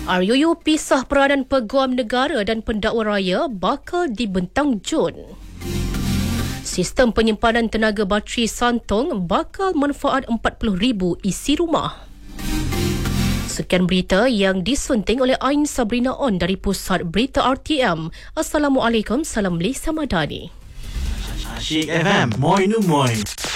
RUU pisah peranan peguam negara dan pendakwa raya bakal dibentang Jun. Sistem penyimpanan tenaga bateri Santong bakal manfaat 40,000 isi rumah. Sekian berita yang disunting oleh Ain Sabrina On dari Pusat Berita RTM. Assalamualaikum, salam Malaysia Madani. Asyik FM, moi nu moi.